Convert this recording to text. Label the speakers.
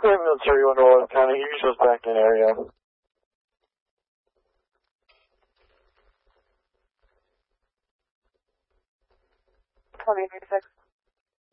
Speaker 1: clear military on Royal County. Use those back in area.
Speaker 2: Columbia 36.